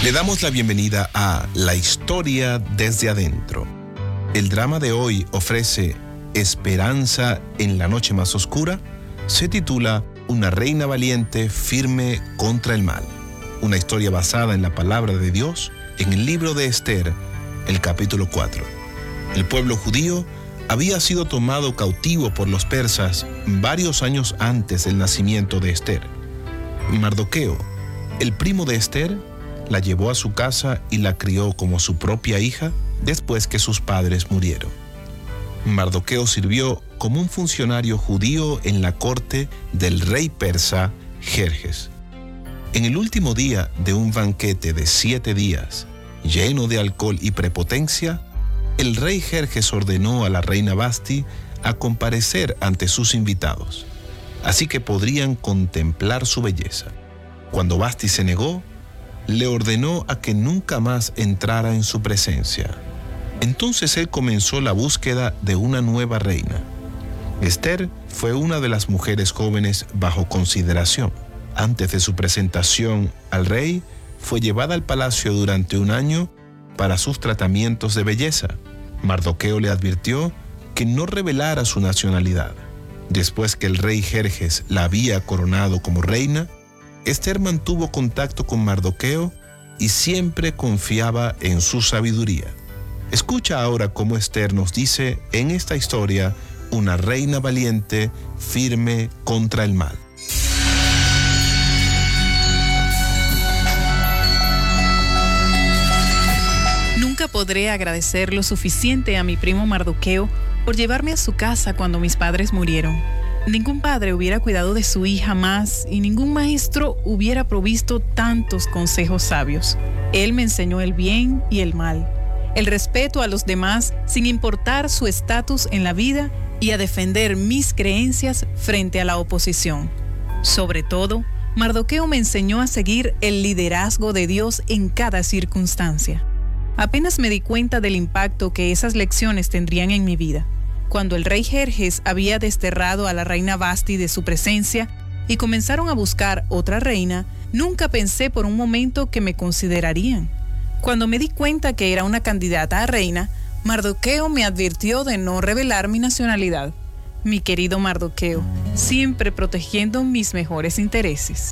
Le damos la bienvenida a La Historia desde Adentro. El drama de hoy ofrece Esperanza en la noche más oscura. Se titula Una reina valiente firme contra el mal. Una historia basada en la palabra de Dios en el libro de Esther, el capítulo 4. El pueblo judío había sido tomado cautivo por los persas varios años antes del nacimiento de Esther. Mardoqueo, el primo de Esther, la llevó a su casa y la crió como su propia hija después que sus padres murieron. Mardoqueo sirvió como un funcionario judío en la corte del rey persa Jerjes. En el último día de un banquete de 7 días, lleno de alcohol y prepotencia, el rey Jerjes ordenó a la reina Vasti a comparecer ante sus invitados, así que podrían contemplar su belleza. Cuando Vasti se negó, le ordenó a que nunca más entrara en su presencia. Entonces él comenzó la búsqueda de una nueva reina. Esther fue una de las mujeres jóvenes bajo consideración. Antes de su presentación al rey, fue llevada al palacio durante 1 año para sus tratamientos de belleza. Mardoqueo le advirtió que no revelara su nacionalidad. Después que el rey Jerjes la había coronado como reina, Esther mantuvo contacto con Mardoqueo y siempre confiaba en su sabiduría. Escucha ahora cómo Esther nos dice en esta historia una reina valiente, firme contra el mal. Nunca podré agradecer lo suficiente a mi primo Mardoqueo por llevarme a su casa cuando mis padres murieron. Ningún padre hubiera cuidado de su hija más y ningún maestro hubiera provisto tantos consejos sabios. Él me enseñó el bien y el mal, el respeto a los demás sin importar su estatus en la vida y a defender mis creencias frente a la oposición. Sobre todo, Mardoqueo me enseñó a seguir el liderazgo de Dios en cada circunstancia. Apenas me di cuenta del impacto que esas lecciones tendrían en mi vida. Cuando el rey Jerjes había desterrado a la reina Vasti de su presencia y comenzaron a buscar otra reina, nunca pensé por un momento que me considerarían. Cuando me di cuenta que era una candidata a reina, Mardoqueo me advirtió de no revelar mi nacionalidad. Mi querido Mardoqueo, siempre protegiendo mis mejores intereses.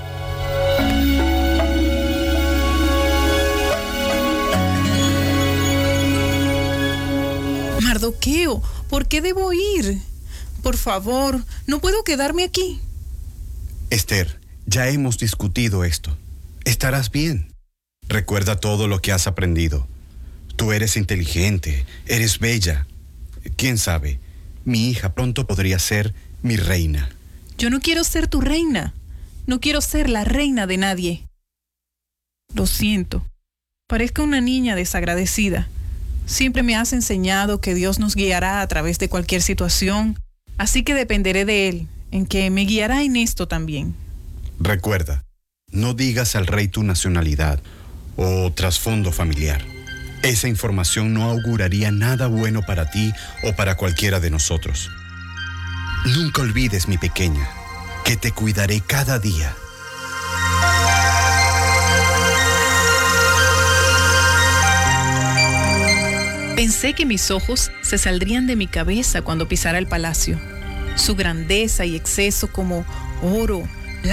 Mardoqueo, ¿por qué debo ir? Por favor, no puedo quedarme aquí. Esther, ya hemos discutido esto. Estarás bien. Recuerda todo lo que has aprendido. Tú eres inteligente, eres bella. ¿Quién sabe? Mi hija pronto podría ser mi reina. Yo no quiero ser tu reina. No quiero ser la reina de nadie. Lo siento. Parezco una niña desagradecida. Siempre me has enseñado que Dios nos guiará a través de cualquier situación, así que dependeré de Él, en que me guiará en esto también. Recuerda, no digas al rey tu nacionalidad o trasfondo familiar. Esa información no auguraría nada bueno para ti o para cualquiera de nosotros. Nunca olvides, mi pequeña, que te cuidaré cada día. Pensé que mis ojos se saldrían de mi cabeza cuando pisara el palacio. Su grandeza y exceso como oro,